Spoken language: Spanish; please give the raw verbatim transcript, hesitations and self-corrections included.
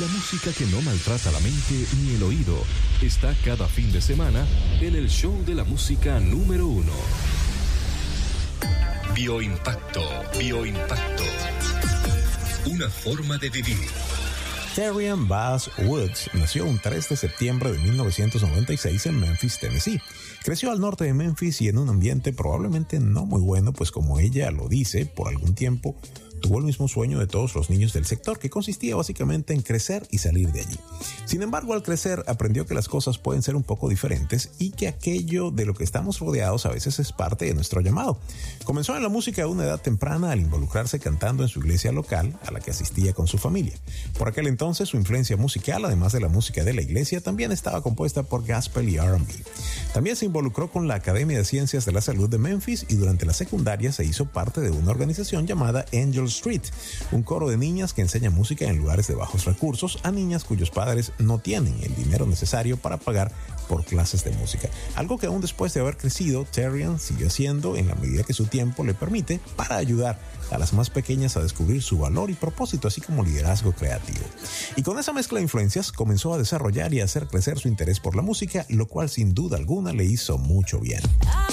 La música que no maltrata la mente ni el oído está cada fin de semana en el show de la música número uno. Bioimpacto, Bioimpacto. Una forma de vivir. Terrian Bass Woods nació un tres de septiembre de mil novecientos noventa y seis en Memphis, Tennessee. Creció al norte de Memphis y en un ambiente probablemente no muy bueno, pues como ella lo dice, por algún tiempo tuvo el mismo sueño de todos los niños del sector, que consistía básicamente en crecer y salir de allí. Sin embargo, al crecer aprendió que las cosas pueden ser un poco diferentes y que aquello de lo que estamos rodeados a veces es parte de nuestro llamado. Comenzó en la música a una edad temprana al involucrarse cantando en su iglesia local a la que asistía con su familia. Por aquel entonces su influencia musical, además de la música de la iglesia, también estaba compuesta por gospel y R and B. También se involucró con la Academia de Ciencias de la Salud de Memphis y durante la secundaria se hizo parte de una organización llamada Angel Street, un coro de niñas que enseña música en lugares de bajos recursos a niñas cuyos padres no tienen el dinero necesario para pagar por clases de música. Algo que aún después de haber crecido, Terrian siguió haciendo en la medida que su tiempo le permite para ayudar a las más pequeñas a descubrir su valor y propósito, así como liderazgo creativo. Y con esa mezcla de influencias comenzó a desarrollar y a hacer crecer su interés por la música, lo cual sin duda alguna le hizo mucho bien.